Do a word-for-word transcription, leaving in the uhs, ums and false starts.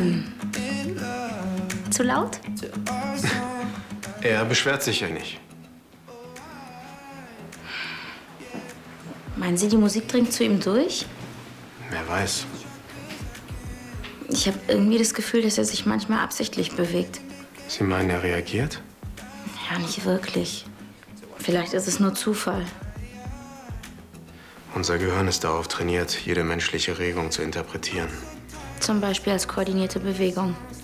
Hm. Zu laut? Er beschwert sich ja nicht. Meinen Sie, die Musik dringt zu ihm durch? Wer weiß. Ich habe irgendwie das Gefühl, dass er sich manchmal absichtlich bewegt. Sie meinen, er reagiert? Ja, nicht wirklich. Vielleicht ist es nur Zufall. Unser Gehirn ist darauf trainiert, jede menschliche Regung zu interpretieren. Zum Beispiel als koordinierte Bewegung.